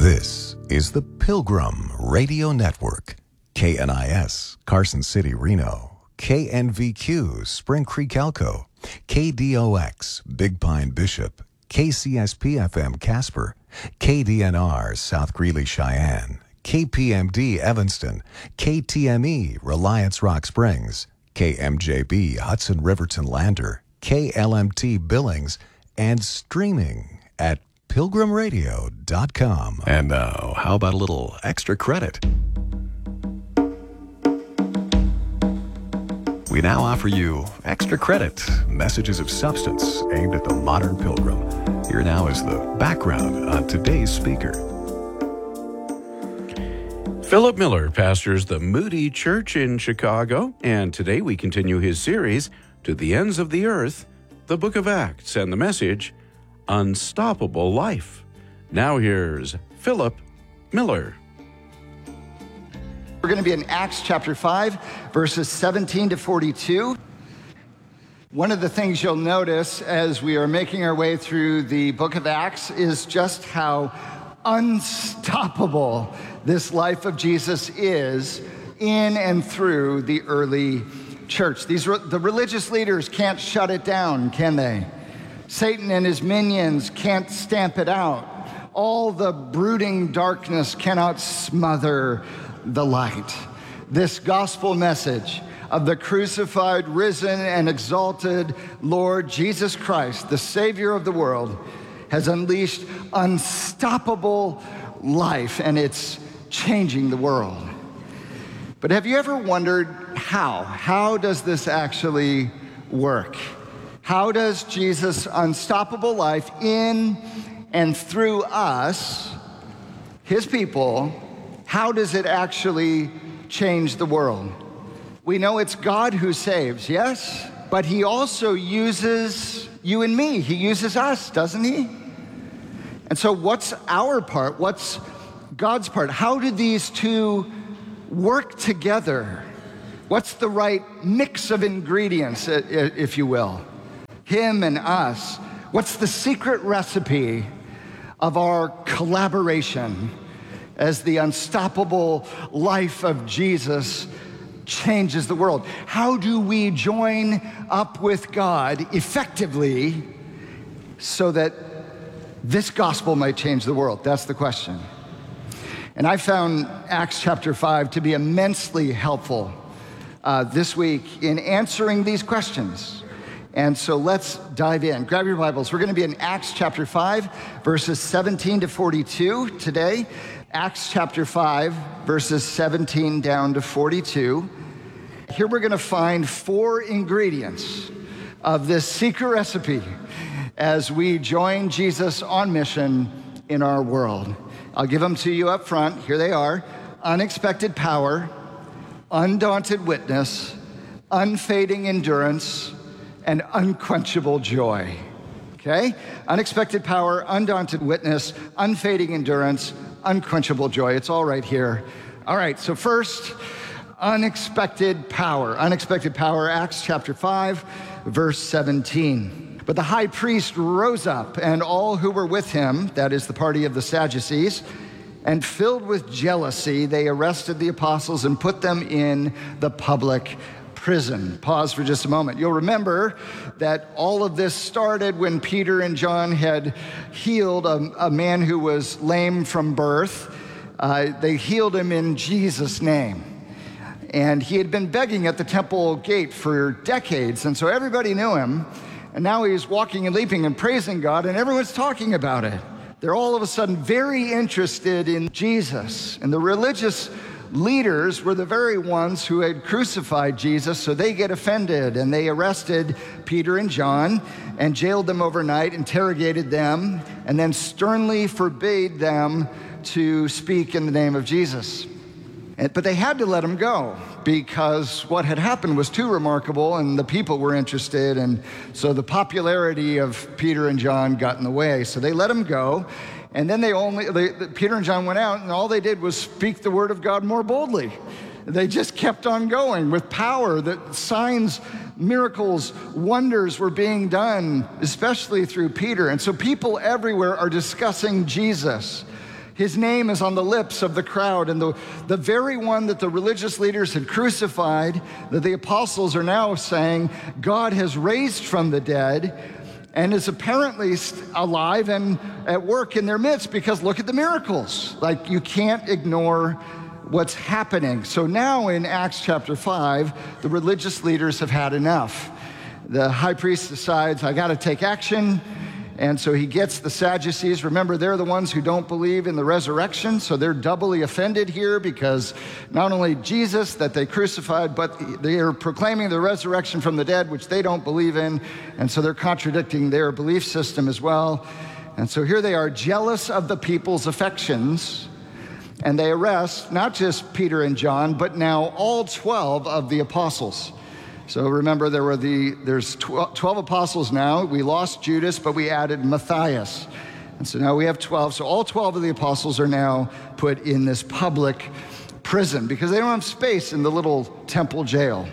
This is the Pilgrim Radio Network. KNIS, Carson City, Reno. KNVQ, Spring Creek, Elko. KDOX, Big Pine, Bishop. KCSP-FM, Casper. KDNR, South Greeley, Cheyenne. KPMD, Evanston. KTME, Reliance Rock Springs. KMJB, Hudson Riverton Lander. KLMT, Billings. And streaming at pilgrimradio.com. And now, how about a little extra credit? We now offer you Extra Credit, messages of substance aimed at the modern pilgrim. Here now is the background on today's speaker. Philip Miller pastors the Moody Church in Chicago, and today we continue his series, To the Ends of the Earth, the Book of Acts, and the message, Unstoppable Life. Now here's Philip Miller. We're going to be in Acts chapter 5, verses 17 to 42. One of the things you'll notice as we are making our way through the book of Acts is just how unstoppable this life of Jesus is in and through the early church. The religious leaders can't shut it down, can they? Satan and his minions can't stamp it out. All the brooding darkness cannot smother the light. This gospel message of the crucified, risen, and exalted Lord Jesus Christ, the Savior of the world, has unleashed unstoppable life, and it's changing the world. But have you ever wondered how? How does this actually work? How does Jesus' unstoppable life in and through us, his people, how does it actually change the world? We know it's God who saves, yes? But he also uses you and me. He uses us, doesn't he? And so what's our part? What's God's part? How do these two work together? What's the right mix of ingredients, if you will? Him and us. What's the secret recipe of our collaboration as the unstoppable life of Jesus changes the world? How do we join up with God effectively so that this gospel might change the world? That's the question. And I found Acts chapter 5 to be immensely helpful this week in answering these questions. And so let's dive in. Grab your Bibles. We're going to be in Acts chapter 5, verses 17 to 42 today. Acts chapter 5, verses 17 down to 42. Here we're going to find 4 ingredients of this secret recipe as we join Jesus on mission in our world. I'll give them to you up front. Here they are. Unexpected power, undaunted witness, unfading endurance, and unquenchable joy. Okay? Unexpected power, undaunted witness, unfading endurance, unquenchable joy. It's all right here. All right, so first, unexpected power. Unexpected power, Acts chapter 5, verse 17. But the high priest rose up, and all who were with him, that is the party of the Sadducees, and filled with jealousy, they arrested the apostles and put them in the public prison. Pause for just a moment. You'll remember that all of this started when Peter and John had healed a man who was lame from birth. They healed him in Jesus' name. And he had been begging at the temple gate for decades, and so everybody knew him. And now he's walking and leaping and praising God, and everyone's talking about it. They're all of a sudden very interested in Jesus. And the religious leaders were the very ones who had crucified Jesus, so they get offended, and they arrested Peter and John and jailed them overnight, interrogated them, and then sternly forbade them to speak in the name of Jesus. But they had to let him go because what had happened was too remarkable, and the people were interested, and so the popularity of Peter and John got in the way. So they let him go, and then Peter and John went out, and all they did was speak the word of God more boldly. They just kept on going with power. That signs, miracles, wonders were being done, especially through Peter. And so people everywhere are discussing Jesus. His name is on the lips of the crowd, and the very one that the religious leaders had crucified, that the apostles are now saying God has raised from the dead and is apparently alive and at work in their midst, because look at the miracles. Like, you can't ignore what's happening. So now in Acts chapter 5, the religious leaders have had enough. The high priest decides, I got to take action. And so he gets the Sadducees. Remember, they're the ones who don't believe in the resurrection, so they're doubly offended here, because not only Jesus that they crucified, but they are proclaiming the resurrection from the dead, which they don't believe in, and so they're contradicting their belief system as well. And so here they are, jealous of the people's affections, and they arrest not just Peter and John, but now all 12 of the apostles. So remember, there's 12 apostles now. We lost Judas, but we added Matthias. And so now we have 12. So all 12 of the apostles are now put in this public prison because they don't have space in the little temple jail.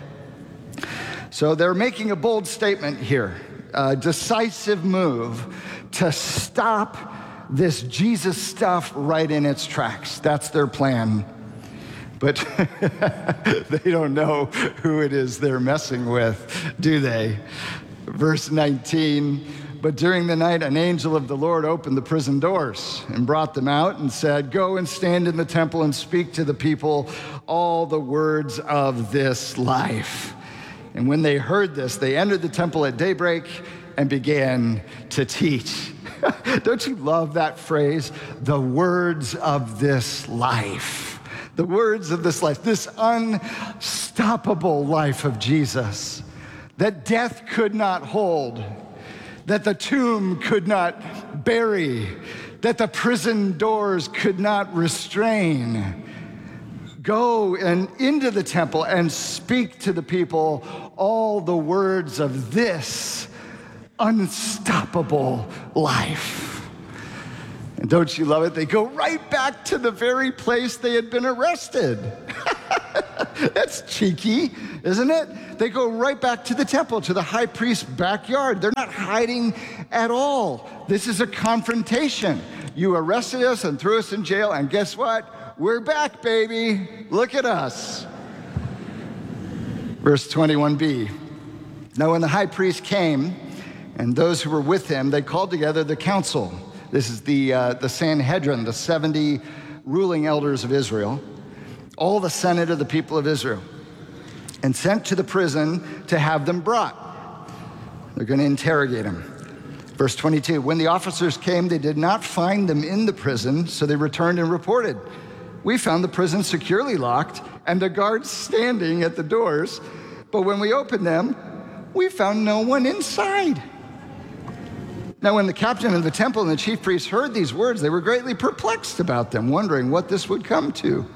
So they're making a bold statement here, a decisive move to stop this Jesus stuff right in its tracks. That's their plan. But they don't know who it is they're messing with, do they? Verse 19, but during the night, an angel of the Lord opened the prison doors and brought them out and said, go and stand in the temple and speak to the people all the words of this life. And when they heard this, they entered the temple at daybreak and began to teach. Don't you love that phrase? The words of this life. The words of this life, this unstoppable life of Jesus, that death could not hold, that the tomb could not bury, that the prison doors could not restrain. Go and into the temple and speak to the people all the words of this unstoppable life. And don't you love it? They go right back to the very place they had been arrested. That's cheeky, isn't it? They go right back to the temple, to the high priest's backyard. They're not hiding at all. This is a confrontation. You arrested us and threw us in jail, and guess what? We're back, baby. Look at us. Verse 21b. Now when the high priest came, and those who were with him, they called together the council. This is the Sanhedrin, the 70 ruling elders of Israel, all the Senate of the people of Israel, and sent to the prison to have them brought. They're going to interrogate him. Verse 22, when the officers came, they did not find them in the prison, so they returned and reported, we found the prison securely locked and the guards standing at the doors, but when we opened them, we found no one inside. Now, when the captain of the temple and the chief priests heard these words, they were greatly perplexed about them, wondering what this would come to.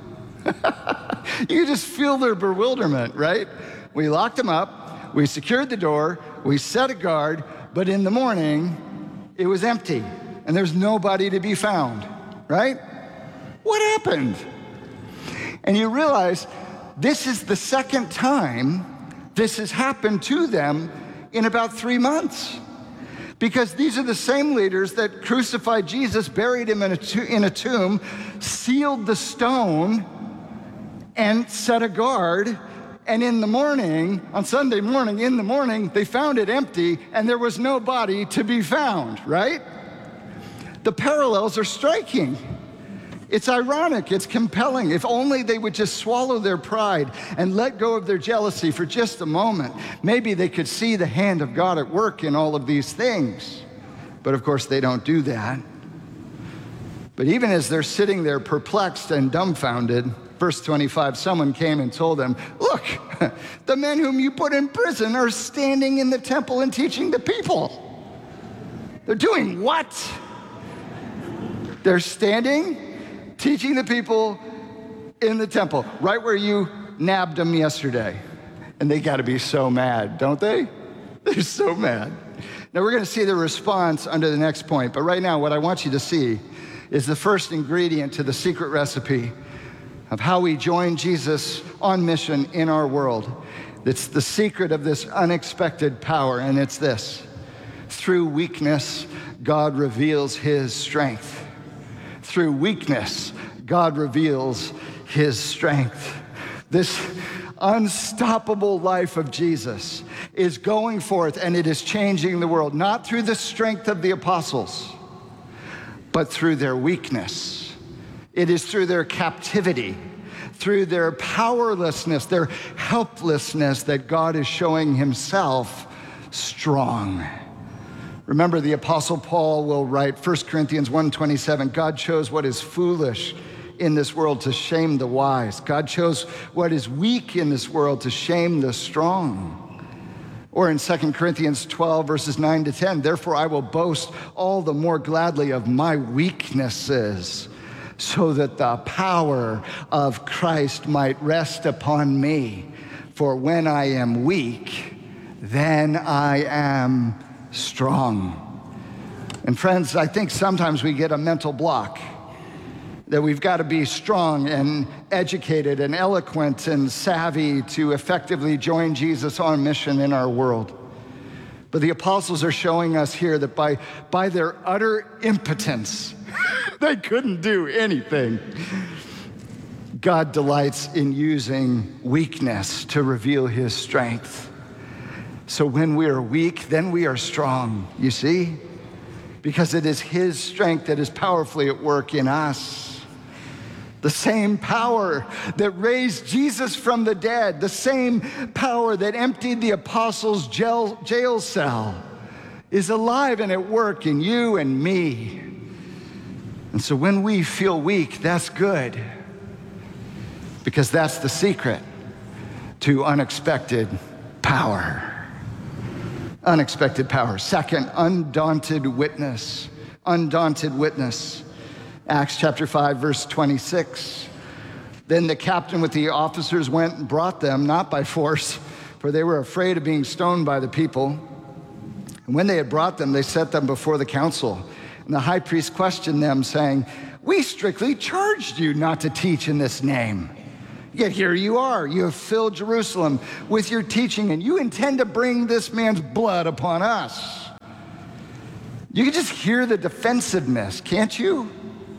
You just feel their bewilderment, right? We locked them up, we secured the door, we set a guard, but in the morning, it was empty, and there's nobody to be found, right? What happened? And you realize this is the second time this has happened to them in about 3 months. Because these are the same leaders that crucified Jesus, buried him in a tomb, sealed the stone, and set a guard. And in the morning, on Sunday morning, in the morning, they found it empty, and there was no body to be found, right? The parallels are striking. It's ironic, it's compelling. If only they would just swallow their pride and let go of their jealousy for just a moment, maybe they could see the hand of God at work in all of these things. But of course, they don't do that. But even as they're sitting there perplexed and dumbfounded, verse 25, someone came and told them, look, the men whom you put in prison are standing in the temple and teaching the people. They're doing what? They're standing teaching the people in the temple, right where you nabbed them yesterday. And they got to be so mad, don't they? They're so mad. Now, we're going to see the response under the next point. But right now, what I want you to see is the first ingredient to the secret recipe of how we join Jesus on mission in our world. It's the secret of this unexpected power, and it's this. Through weakness, God reveals his strength. through weakness, God reveals his strength. This unstoppable life of Jesus is going forth, and it is changing the world, not through the strength of the apostles, but through their weakness. It is through their captivity, through their powerlessness, their helplessness, that God is showing himself strong. Remember, the Apostle Paul will write, 1 Corinthians 1:27, God chose what is foolish in this world to shame the wise. God chose what is weak in this world to shame the strong. Or in 2 Corinthians 12, verses 9 to 10, therefore I will boast all the more gladly of my weaknesses, so that the power of Christ might rest upon me. For when I am weak, then I am strong. And friends, I think sometimes we get a mental block that we've got to be strong and educated and eloquent and savvy to effectively join Jesus on mission in our world. But the apostles are showing us here that by their utter impotence, they couldn't do anything. God delights in using weakness to reveal his strength. So when we are weak, then we are strong, you see? Because it is his strength that is powerfully at work in us. The same power that raised Jesus from the dead, the same power that emptied the apostles' jail cell, is alive and at work in you and me. And so when we feel weak, that's good, because that's the secret to unexpected power. Unexpected power. Second, undaunted witness. Undaunted witness. Acts chapter 5, verse 26. Then the captain with the officers went and brought them, not by force, for they were afraid of being stoned by the people. And when they had brought them, they set them before the council. And the high priest questioned them, saying, we strictly charged you not to teach in this name. Yet here you are. You have filled Jerusalem with your teaching, and you intend to bring this man's blood upon us. You can just hear the defensiveness, can't you?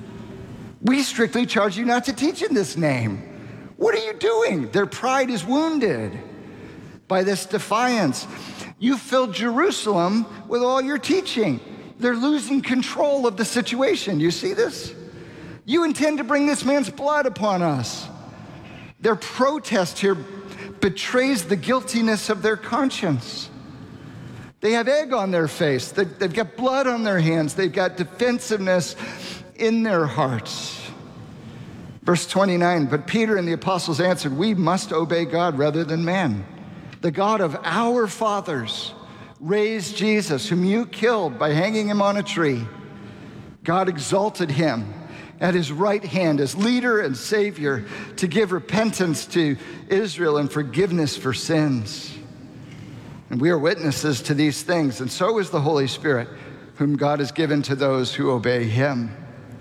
We strictly charge you not to teach in this name. What are you doing? Their pride is wounded by this defiance. You filled Jerusalem with all your teaching. They're losing control of the situation. You see this? You intend to bring this man's blood upon us. Their protest here betrays the guiltiness of their conscience. They have egg on their face. They've got blood on their hands. They've got defensiveness in their hearts. Verse 29, but Peter and the apostles answered, we must obey God rather than man. The God of our fathers raised Jesus, whom you killed by hanging him on a tree. God exalted him at his right hand as leader and savior to give repentance to Israel and forgiveness for sins. And we are witnesses to these things, and so is the Holy Spirit, whom God has given to those who obey him.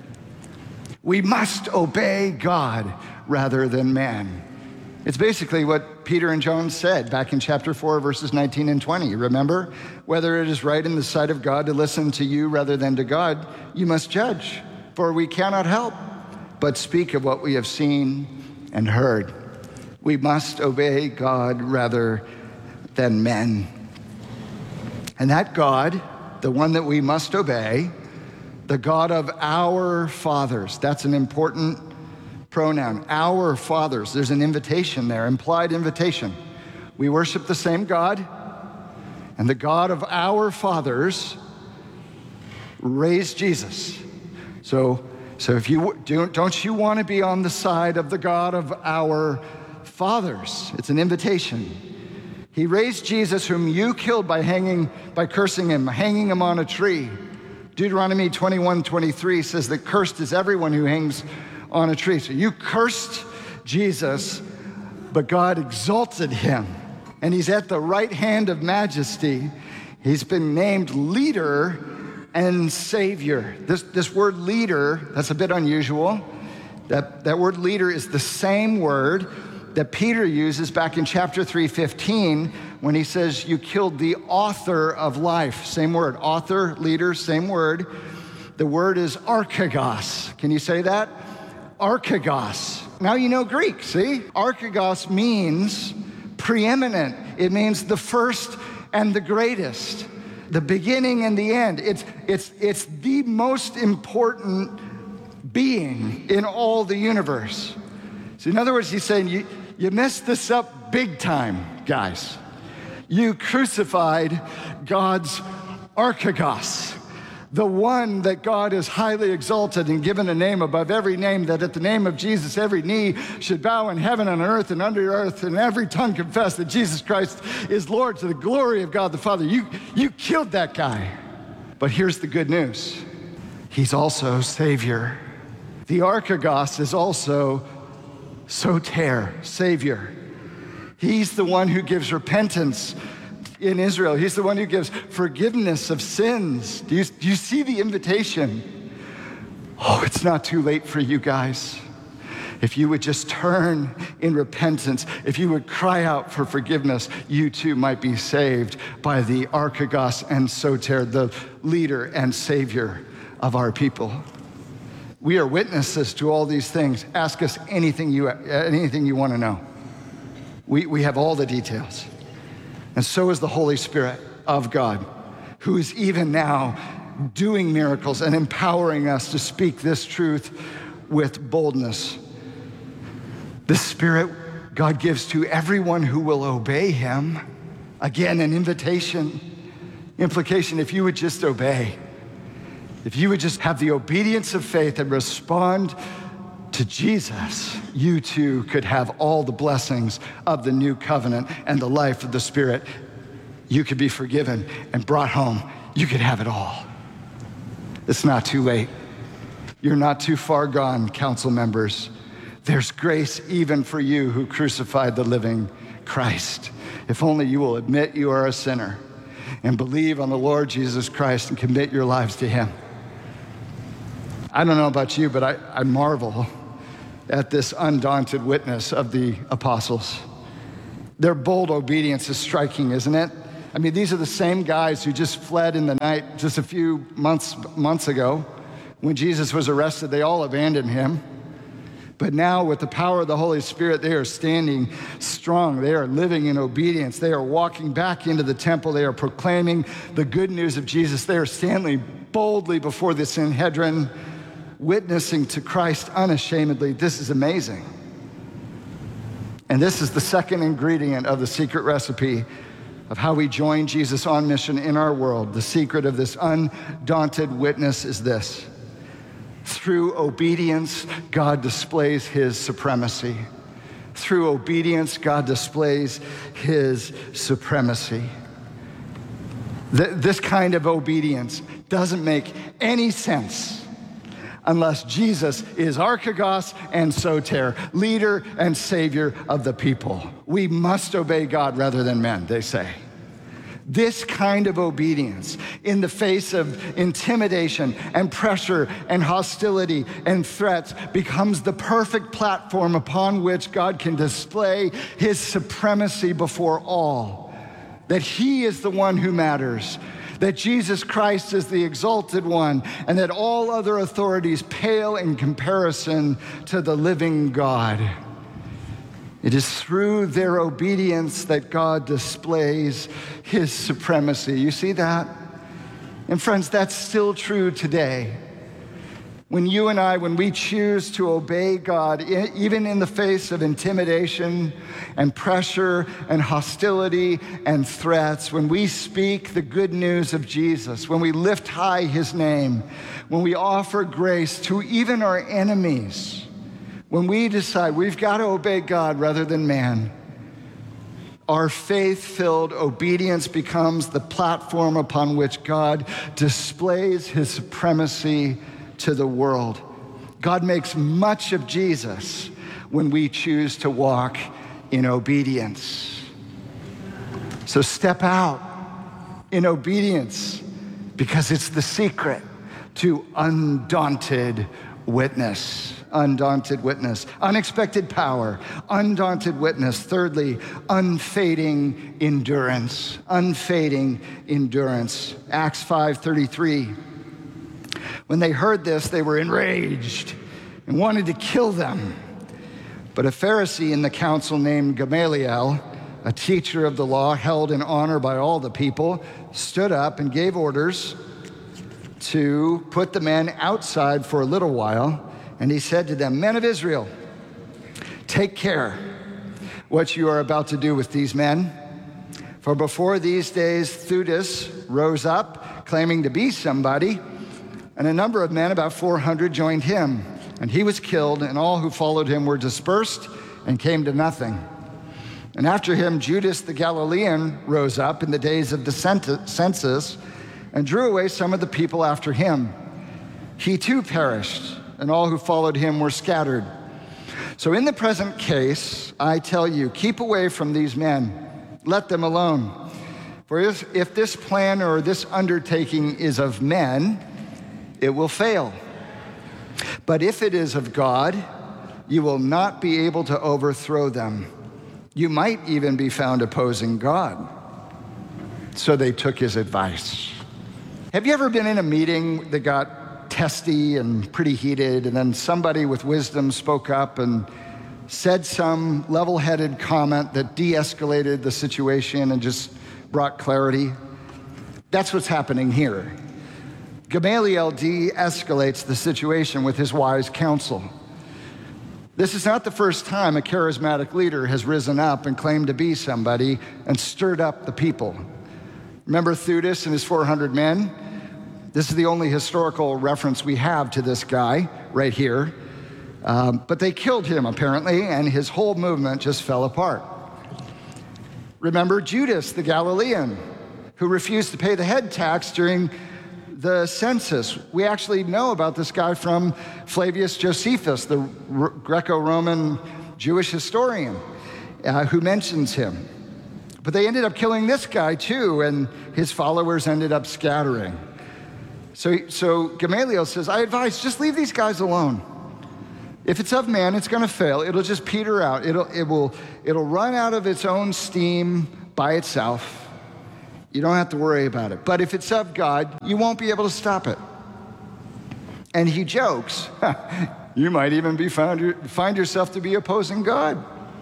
We must obey God rather than man. It's basically what Peter and John said back in chapter 4, verses 19 and 20. Remember, whether it is right in the sight of God to listen to you rather than to God, you must judge. For we cannot help but speak of what we have seen and heard. We must obey God rather than men. And that God, the one that we must obey, the God of our fathers, that's an important pronoun, our fathers. There's an invitation there, implied invitation. We worship the same God, and the God of our fathers raised Jesus. So if you don't you want to be on the side of the God of our fathers? It's an invitation. He raised Jesus, whom you killed by cursing him, hanging him on a tree. Deuteronomy 21:23 says that cursed is everyone who hangs on a tree. So you cursed Jesus, but God exalted him, and he's at the right hand of majesty. He's been named leader and savior. This word leader, that's a bit unusual. That word leader is the same word that Peter uses back in chapter 3:15 when he says, you killed the author of life. Same word, author, leader, same word. The word is archegos. Can you say that? Archegos. Now you know Greek, see? Archegos means preeminent. It means the first and the greatest, the beginning and the end. It's the most important being in all the universe. So in other words, he's saying, you messed this up big time, guys. You crucified God's archegos, the one that God has highly exalted and given a name above every name, that at the name of Jesus every knee should bow in heaven and on earth and under the earth, and every tongue confess that Jesus Christ is Lord to the glory of God the Father. You killed that guy. But here's the good news. He's also Savior. The archegos is also soter, Savior. He's the one who gives repentance in Israel. He's the one who gives forgiveness of sins. Do you see the invitation? Oh, it's not too late for you guys. If you would just turn in repentance, if you would cry out for forgiveness, you too might be saved by the archegos and soter, the leader and Savior of our people. We are witnesses to all these things. Ask us anything you want to know. We have all the details. And so is the Holy Spirit of God, who is even now doing miracles and empowering us to speak this truth with boldness. The Spirit God gives to everyone who will obey him. Again, an invitation, implication, if you would just obey, if you would just have the obedience of faith and respond to Jesus, you too could have all the blessings of the new covenant and the life of the Spirit. You could be forgiven and brought home. You could have it all. It's not too late. You're not too far gone, council members. There's grace even for you who crucified the living Christ. If only you will admit you are a sinner and believe on the Lord Jesus Christ and commit your lives to him. I don't know about you, but I marvel at this undaunted witness of the apostles. Their bold obedience is striking, isn't it? I mean, these are the same guys who just fled in the night just a few months ago. When Jesus was arrested, they all abandoned him. But now, with the power of the Holy Spirit, they are standing strong. They are living in obedience. They are walking back into the temple. They are proclaiming the good news of Jesus. They are standing boldly before the Sanhedrin, witnessing to Christ unashamedly. This is amazing. And this is the second ingredient of the secret recipe of how we join Jesus on mission in our world. The secret of this undaunted witness is this. Through obedience, God displays his supremacy. Through obedience, God displays his supremacy. This kind of obedience doesn't make any sense unless Jesus is archegos and soter, leader and Savior of the people. We must obey God rather than men, they say. This kind of obedience in the face of intimidation and pressure and hostility and threats becomes the perfect platform upon which God can display his supremacy before all. That he is the one who matters, that Jesus Christ is the exalted one, and that all other authorities pale in comparison to the living God. It is through their obedience that God displays his supremacy. You see that? And friends, that's still true today. When you and I, when we choose to obey God, even in the face of intimidation and pressure and hostility and threats, when we speak the good news of Jesus, when we lift high his name, when we offer grace to even our enemies, when we decide we've got to obey God rather than man, our faith-filled obedience becomes the platform upon which God displays his supremacy to the world. God makes much of Jesus when we choose to walk in obedience. So step out in obedience, because it's the secret to undaunted witness. Undaunted witness. Unexpected power. Undaunted witness. Thirdly, unfading endurance. Unfading endurance. Acts 5:33. When they heard this, they were enraged and wanted to kill them. But a Pharisee in the council named Gamaliel, a teacher of the law held in honor by all the people, stood up and gave orders to put the men outside for a little while. And he said to them, "Men of Israel, take care what you are about to do with these men. For before these days, Theudas rose up, claiming to be somebody, and a number of men, about 400, joined him. And he was killed, and all who followed him were dispersed and came to nothing. And after him, Judas the Galilean rose up in the days of the census and drew away some of the people after him. He too perished, and all who followed him were scattered. So in the present case, I tell you, keep away from these men. Let them alone. For if this plan or this undertaking is of men, it will fail. But if it is of God, you will not be able to overthrow them. You might even be found opposing God." So they took his advice. Have you ever been in a meeting that got testy and pretty heated, and then somebody with wisdom spoke up and said some level-headed comment that de-escalated the situation and just brought clarity? That's what's happening here. Gamaliel de-escalates the situation with his wise counsel. This is not the first time a charismatic leader has risen up and claimed to be somebody and stirred up the people. Remember Theudas and his 400 men? This is the only historical reference we have to this guy right here. But they killed him, apparently, and his whole movement just fell apart. Remember Judas the Galilean, who refused to pay the head tax during the census. We actually know about this guy from Flavius Josephus, the Greco-Roman Jewish historian, who mentions him. But they ended up killing this guy too, and his followers ended up scattering. So Gamaliel says, I advise, just leave these guys alone. If it's of man, it's going to fail. It'll just peter out. It'll run out of its own steam by itself. You don't have to worry about it. But if it's of God, you won't be able to stop it. And he jokes, you might even find yourself to be opposing God.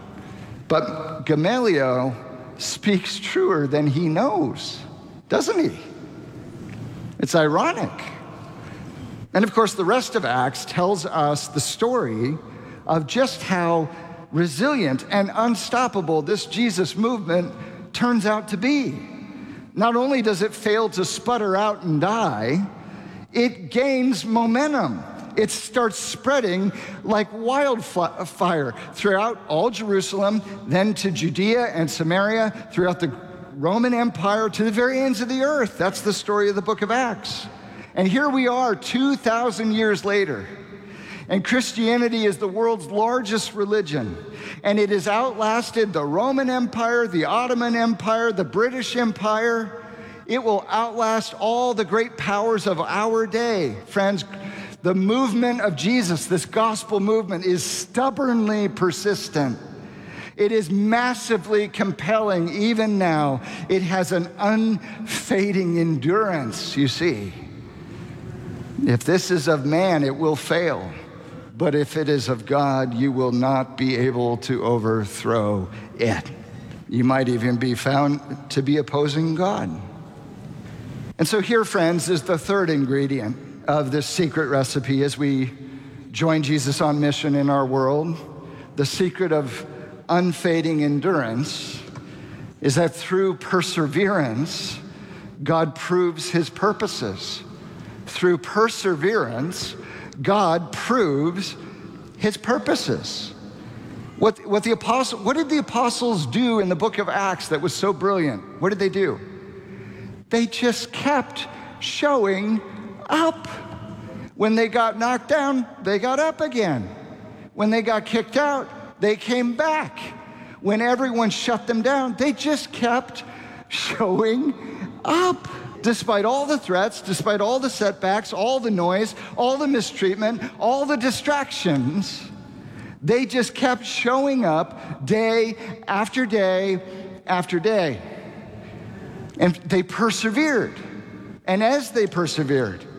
But Gamaliel speaks truer than he knows, doesn't he? It's ironic. And of course, the rest of Acts tells us the story of just how resilient and unstoppable this Jesus movement turns out to be. Not only does it fail to sputter out and die, it gains momentum. It starts spreading like wildfire throughout all Jerusalem, then to Judea and Samaria, throughout the Roman Empire, to the very ends of the earth. That's the story of the book of Acts. And here we are 2,000 years later, and Christianity is the world's largest religion, and it has outlasted the Roman Empire, the Ottoman Empire, the British Empire. It will outlast all the great powers of our day. Friends, the movement of Jesus, this gospel movement, is stubbornly persistent. It is massively compelling even now. It has an unfading endurance, you see. If this is of man, it will fail. But if it is of God, you will not be able to overthrow it. You might even be found to be opposing God. And so here, friends, is the third ingredient of this secret recipe as we join Jesus on mission in our world. The secret of unfading endurance is that through perseverance, God proves his purposes. Through perseverance, God proves his purposes. What did the apostles do in the book of Acts that was so brilliant? What did they do? They just kept showing up. When they got knocked down, they got up again. When they got kicked out, they came back. When everyone shut them down, they just kept showing up. Despite all the threats, despite all the setbacks, all the noise, all the mistreatment, all the distractions, they just kept showing up day after day after day. And they persevered. And as they persevered,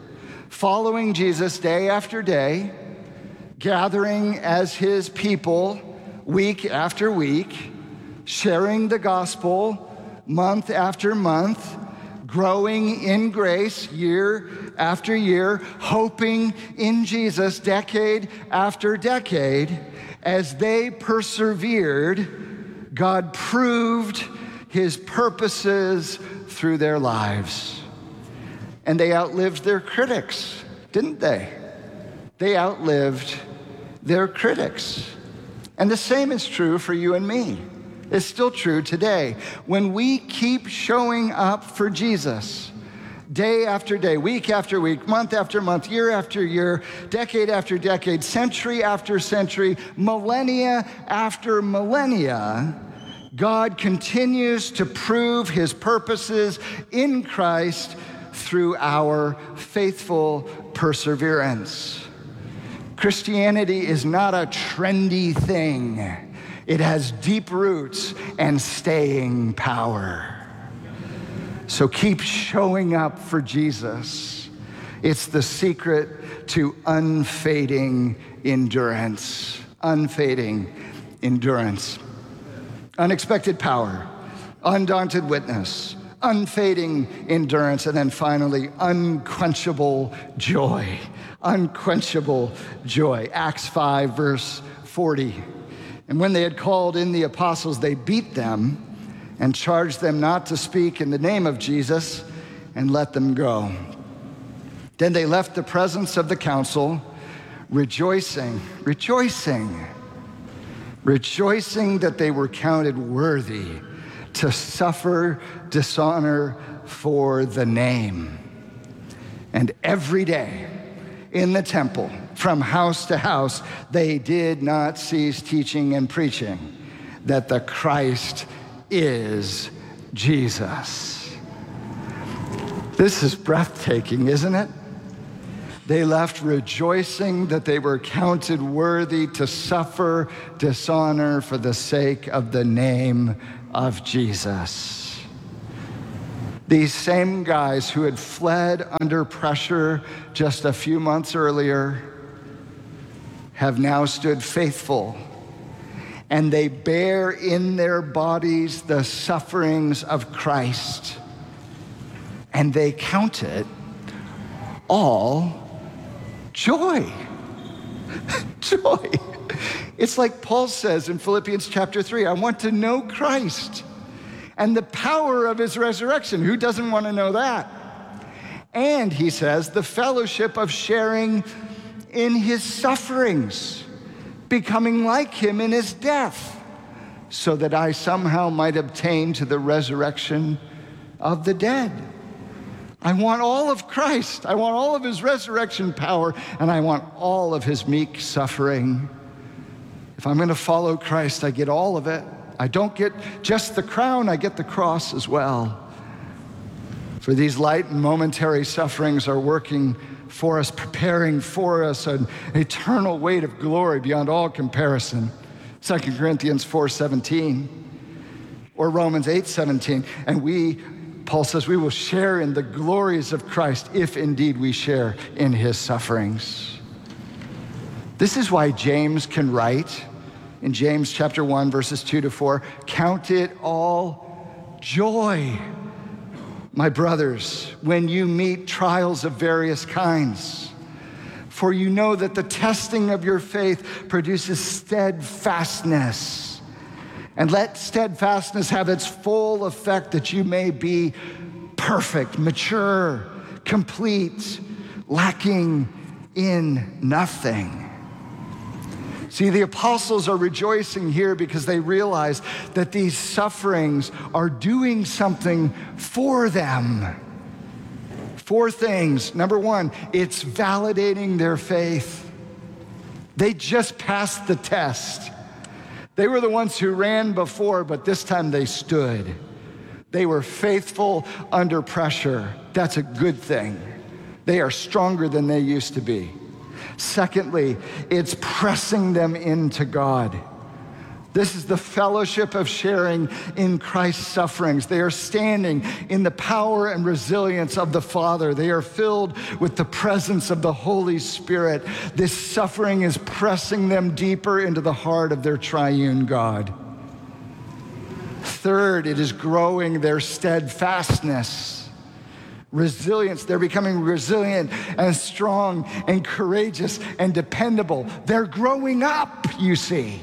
following Jesus day after day, gathering as his people week after week, sharing the gospel month after month, growing in grace year after year, hoping in Jesus decade after decade. As they persevered, God proved his purposes through their lives. And they outlived their critics, didn't they? They outlived their critics. And the same is true for you and me. It's still true today. When we keep showing up for Jesus, day after day, week after week, month after month, year after year, decade after decade, century after century, millennia after millennia, God continues to prove his purposes in Christ through our faithful perseverance. Christianity is not a trendy thing. It has deep roots and staying power. So keep showing up for Jesus. It's the secret to unfading endurance. Unfading endurance. Unexpected power, undaunted witness, unfading endurance, and then finally, unquenchable joy. Unquenchable joy. Acts 5, verse 40. And when they had called in the apostles, they beat them and charged them not to speak in the name of Jesus and let them go. Then they left the presence of the council, rejoicing that they were counted worthy to suffer dishonor for the name. And every day in the temple, from house to house, they did not cease teaching and preaching that the Christ is Jesus. This is breathtaking, isn't it? They left rejoicing that they were counted worthy to suffer dishonor for the sake of the name of Jesus. These same guys who had fled under pressure just a few months earlier have now stood faithful, and they bear in their bodies the sufferings of Christ, and they count it all joy. Joy. It's like Paul says in Philippians chapter 3, I want to know Christ and the power of his resurrection. Who doesn't want to know that? And he says, the fellowship of sharing in his sufferings, becoming like him in his death, so that I somehow might obtain to the resurrection of the dead. I want all of Christ. I want all of his resurrection power, and I want all of his meek suffering. If I'm going to follow Christ, I get all of it. I don't get just the crown, I get the cross as well. For these light and momentary sufferings are working for us, preparing for us an eternal weight of glory beyond all comparison. 2 Corinthians 4:17 or Romans 8:17. And Paul says, we will share in the glories of Christ if indeed we share in his sufferings. This is why James can write in James chapter 1, verses 2-4, count it all joy, my brothers, when you meet trials of various kinds. For you know that the testing of your faith produces steadfastness. And let steadfastness have its full effect, that you may be perfect, mature, complete, lacking in nothing. See, the apostles are rejoicing here because they realize that these sufferings are doing something for them. 4 things. Number 1, it's validating their faith. They just passed the test. They were the ones who ran before, but this time they stood. They were faithful under pressure. That's a good thing. They are stronger than they used to be. Secondly, it's pressing them into God. This is the fellowship of sharing in Christ's sufferings. They are standing in the power and resilience of the Father. They are filled with the presence of the Holy Spirit. This suffering is pressing them deeper into the heart of their triune God. Third, it is growing their steadfastness, resilience. They're becoming resilient and strong and courageous and dependable. They're growing up, you see,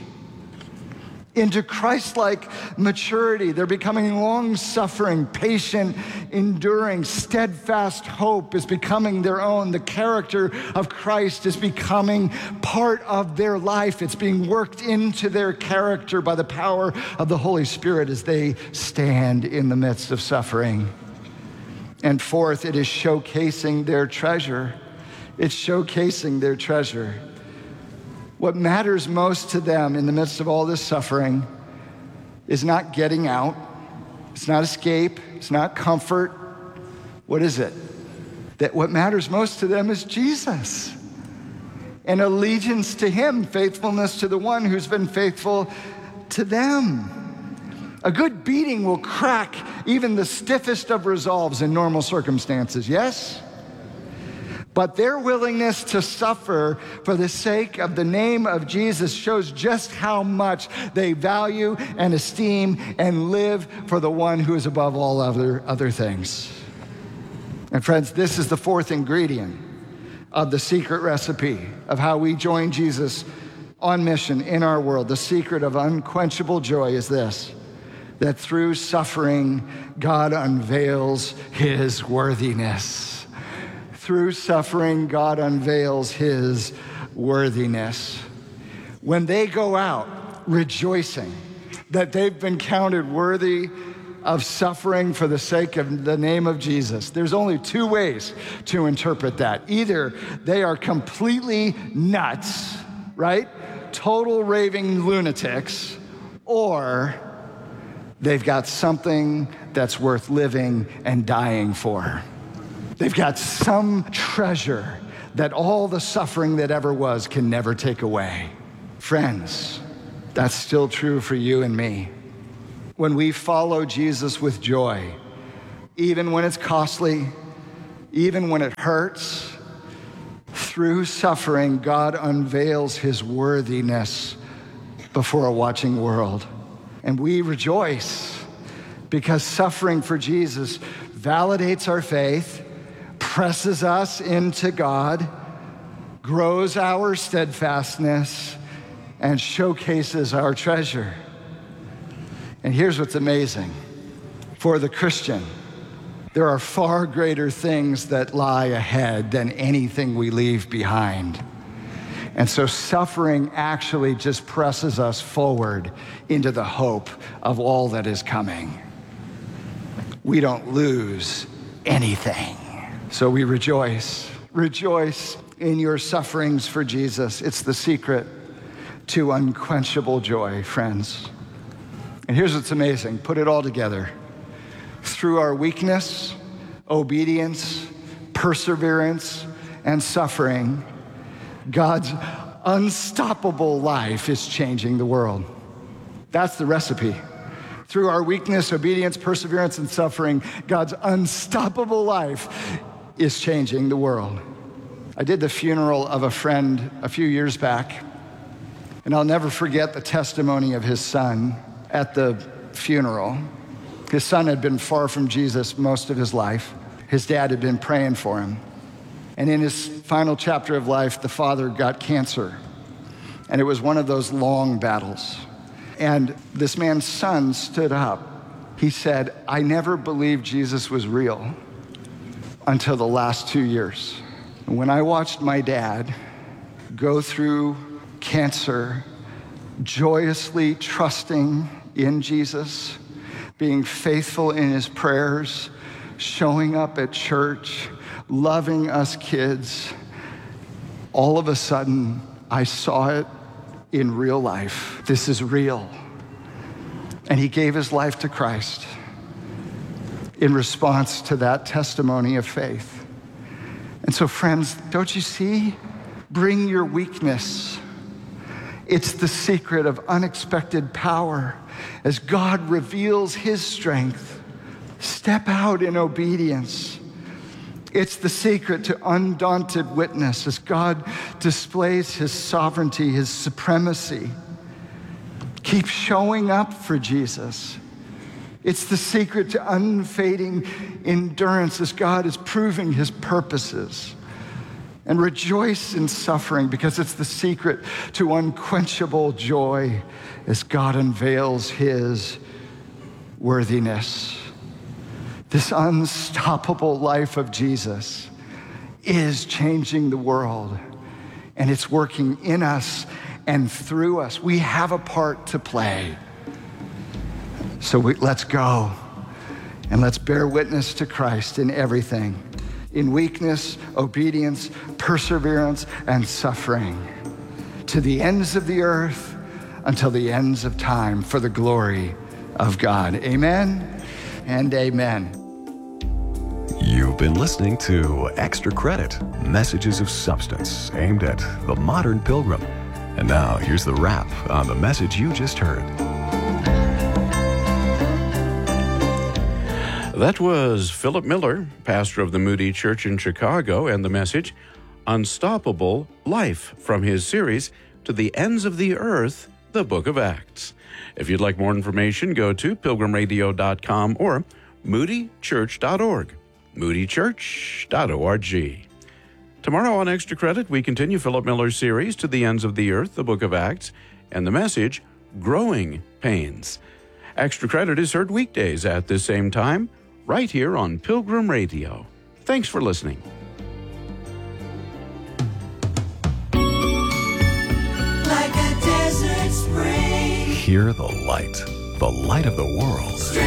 into Christ-like maturity. They're becoming long-suffering, patient, enduring, steadfast hope is becoming their own. The character of Christ is becoming part of their life. It's being worked into their character by the power of the Holy Spirit as they stand in the midst of suffering. And fourth, it is showcasing their treasure. It's showcasing their treasure. What matters most to them in the midst of all this suffering is not getting out. It's not escape. It's not comfort. What is it? That what matters most to them is Jesus and allegiance to him, faithfulness to the one who's been faithful to them. A good beating will crack even the stiffest of resolves in normal circumstances, yes? But their willingness to suffer for the sake of the name of Jesus shows just how much they value and esteem and live for the one who is above all other things. And friends, this is the fourth ingredient of the secret recipe of how we join Jesus on mission in our world. The secret of unquenchable joy is this: that through suffering, God unveils his worthiness. Through suffering, God unveils his worthiness. When they go out rejoicing that they've been counted worthy of suffering for the sake of the name of Jesus, there's only two ways to interpret that. Either they are completely nuts, right? Total raving lunatics, or they've got something that's worth living and dying for. They've got some treasure that all the suffering that ever was can never take away. Friends, that's still true for you and me. When we follow Jesus with joy, even when it's costly, even when it hurts, through suffering, God unveils his worthiness before a watching world. And we rejoice because suffering for Jesus validates our faith, presses us into God, grows our steadfastness, and showcases our treasure. And here's what's amazing. For the Christian, there are far greater things that lie ahead than anything we leave behind. And so suffering actually just presses us forward into the hope of all that is coming. We don't lose anything. So we rejoice. Rejoice in your sufferings for Jesus. It's the secret to unquenchable joy, friends. And here's what's amazing. Put it all together. Through our weakness, obedience, perseverance, and suffering, God's unstoppable life is changing the world. That's the recipe. Through our weakness, obedience, perseverance, and suffering, God's unstoppable life is changing the world. I did the funeral of a friend a few years back, and I'll never forget the testimony of his son at the funeral. His son had been far from Jesus most of his life. His dad had been praying for him. And in his final chapter of life, the father got cancer. And it was one of those long battles. And this man's son stood up. He said, "I never believed Jesus was real until the last 2 years. When I watched my dad go through cancer, joyously trusting in Jesus, being faithful in his prayers, showing up at church, loving us kids, all of a sudden, I saw it in real life. This is real." And he gave his life to Christ in response to that testimony of faith. And so, friends, don't you see? Bring your weakness It's the secret of unexpected power as God reveals his strength. Step out in obedience. It's the secret to undaunted witness as God displays his sovereignty, his supremacy. Keep showing up for Jesus. It's the secret to unfading endurance as God is proving his purposes. And rejoice in suffering because it's the secret to unquenchable joy as God unveils his worthiness. This unstoppable life of Jesus is changing the world, and it's working in us and through us. We have a part to play. So let's go, and let's bear witness to Christ in everything, in weakness, obedience, perseverance, and suffering, to the ends of the earth until the ends of time for the glory of God. Amen and amen. You've been listening to Extra Credit, Messages of Substance, aimed at the modern pilgrim. And now here's the wrap on the message you just heard. That was Philip Miller, pastor of the Moody Church in Chicago, and the message, Unstoppable Life, from his series, To the Ends of the Earth, the Book of Acts. If you'd like more information, go to pilgrimradio.com or moodychurch.org, moodychurch.org. Tomorrow on Extra Credit, we continue Philip Miller's series, To the Ends of the Earth, the Book of Acts, and the message, Growing Pains. Extra Credit is heard weekdays at this same time, right here on Pilgrim Radio. Thanks for listening. Like a desert spring. Hear the light of the world.